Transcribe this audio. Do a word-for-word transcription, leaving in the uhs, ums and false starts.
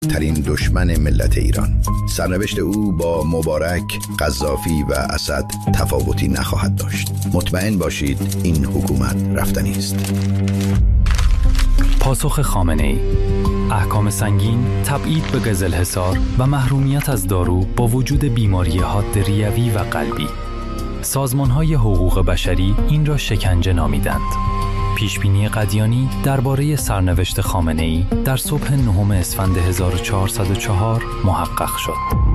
ترین دشمن ملت ایران. سرنوشت او با مبارک، قذافی و اسد تفاوتی نخواهد داشت. مطمئن باشید این حکومت رفتنی است. پاسخ خامنه‌ای: احکام سنگین، تبعید به قزلحصار و محرومیت از دارو با وجود بیماری حاد ریوی و قلبی. سازمان‌های حقوق بشری این را شکنجه نامیدند. پیشبینی قدیانی درباره سرنوشت خامنه‌ای در صبح نهم اسفند هزار و چهارصد و چهار محقق شد.